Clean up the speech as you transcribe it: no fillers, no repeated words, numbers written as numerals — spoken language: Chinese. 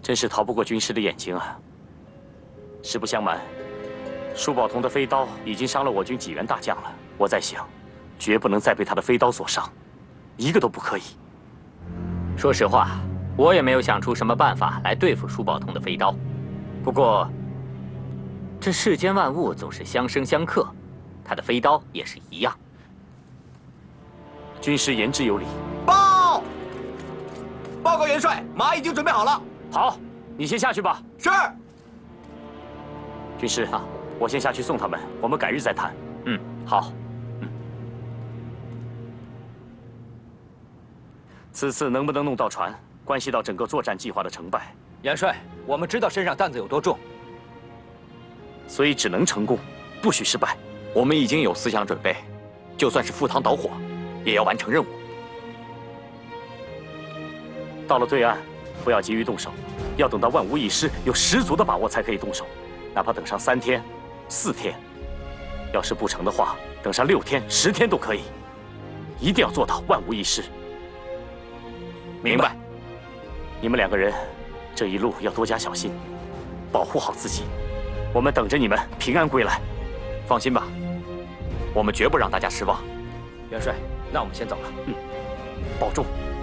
真是逃不过军师的眼睛啊！实不相瞒，舒宝同的飞刀已经伤了我军几员大将了。我在想，绝不能再被他的飞刀所伤，一个都不可以。 说实话，我也没有想出什么办法来对付舒宝同的飞刀。不过，这世间万物总是相生相克，他的飞刀也是一样。 军师言之有理。 报告元帅，马已经准备好了。 好，你先下去吧。 是。 军师啊，我先下去送他们，我们改日再谈。 嗯，好。 此次能不能弄到船，关系到整个作战计划的成败。 元帅，我们知道身上担子有多重， 所以只能成功，不许失败。 我们已经有思想准备，就算是赴汤蹈火，也要完成任务。 到了对岸，不要急于动手，要等到万无一失，有十足的把握才可以动手。哪怕等上3天、4天，要是不成的话，等上6天、10天都可以。一定要做到万无一失。 明白。 你们2个人，这一路要多加小心，保护好自己。我们等着你们平安归来。 放心吧，我们绝不让大家失望。 元帅，那我们先走了。 保重。